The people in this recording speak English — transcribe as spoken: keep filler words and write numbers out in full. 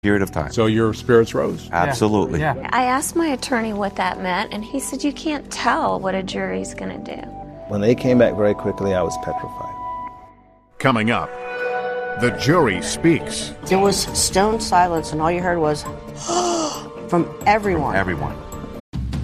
period of time. So your spirits rose? Absolutely. Yeah. Yeah. I asked my attorney what that meant, and he said you can't tell what a jury's going to do. When they came back very quickly, I was petrified. Coming up, the jury speaks. There was stone silence, and all you heard was from everyone. Everyone.